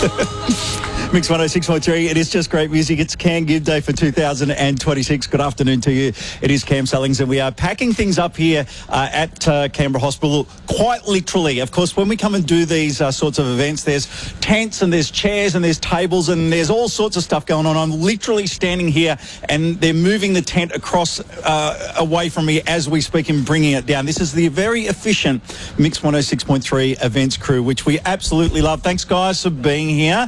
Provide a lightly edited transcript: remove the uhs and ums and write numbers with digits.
Mix 106.3, it is just great music. It's Can Give Day for 2026. Good afternoon to you. It is Cam Sellings, and we are packing things up here at Canberra Hospital, quite literally. Of course, when we come and do these sorts of events, there's tents and there's chairs and there's tables and there's all sorts of stuff going on. I'm literally standing here and they're moving the tent across away from me as we speak and bringing it down. This is the very efficient Mix 106.3 events crew, which we absolutely love. Thanks, guys, for being here.